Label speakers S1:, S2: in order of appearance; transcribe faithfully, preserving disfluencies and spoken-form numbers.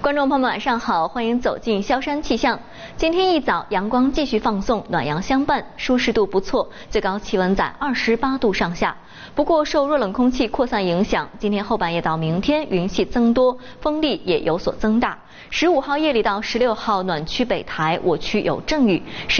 S1: 观众朋友们，晚上好，欢迎走进萧山气象。今天一早，阳光继续放送，暖阳相伴，舒适度不错，最高气温在二十八度上下。不过，受弱冷空气扩散影响，今天后半夜到明天云系增多，风力也有所增大。十五号夜里到十六号，暖区北台我区有阵雨。